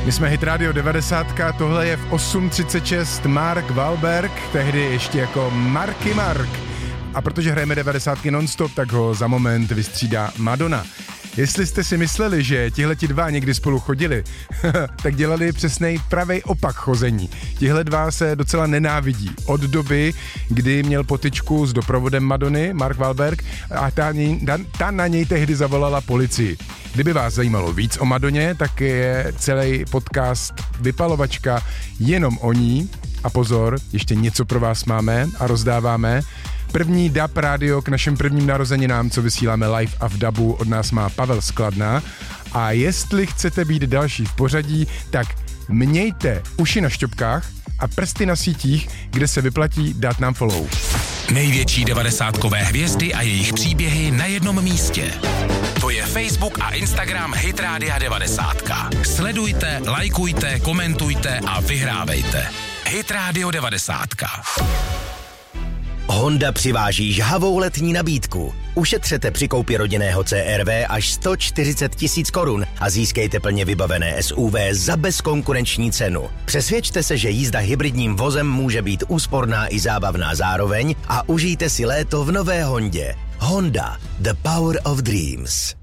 My jsme Hit Radio 90, tohle je v 8.36 Mark Wahlberg, tehdy ještě jako Marky Mark. A protože hrajeme 90 non-stop, tak ho za moment vystřídá Madonna. Jestli jste si mysleli, že tihleti dva někdy spolu chodili, tak dělali přesnej pravej opak chození. Tihle dva se docela nenávidí. Od doby, kdy měl potyčku s doprovodem Madony, Mark Wahlberg, a ta na něj tehdy zavolala policii. Kdyby vás zajímalo víc o Madoně, tak je celý podcast Vypalovačka jenom o ní. A pozor, ještě něco pro vás máme a rozdáváme. První DAB rádio k našim prvním narozeninám, co vysíláme live a v DABu, od nás má Pavel Skladna. A jestli chcete být další v pořadí, tak mějte uši na šťopkách a prsty na sítích, kde se vyplatí dát nám follow. Největší 90kové hvězdy a jejich příběhy na jednom místě. To je Facebook a Instagram Hit Rádia 90. Sledujte, lajkujte, komentujte a vyhrávejte. Hit Radio 90. Honda přiváží žhavou letní nabídku. Ušetřete při koupi rodinného CR-V až 140 000 korun a získejte plně vybavené SUV za bezkonkurenční cenu. Přesvědčte se, že jízda hybridním vozem může být úsporná i zábavná zároveň a užijte si léto v nové Hondě. Honda, the power of dreams.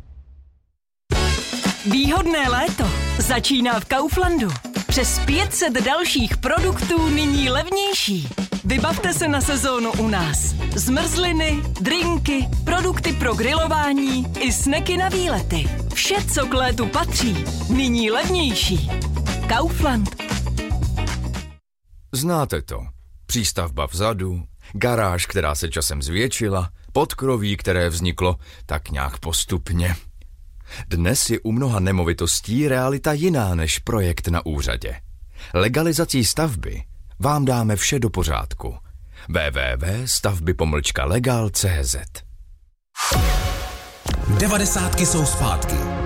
Výhodné léto začíná v Kauflandu. Přes 500 dalších produktů nyní levnější. Vybavte se na sezónu u nás. Zmrzliny, drinky, produkty pro grilování i sneky na výlety. Vše, co k létu patří, nyní levnější. Kaufland. Znáte to. Přístavba vzadu, garáž, která se časem zvětšila, podkroví, které vzniklo tak nějak postupně. Dnes je u mnoha nemovitostí realita jiná než projekt na úřadě. Legalizací stavby vám dáme vše do pořádku. www.stavby-legal.cz 90 jsou zpátky.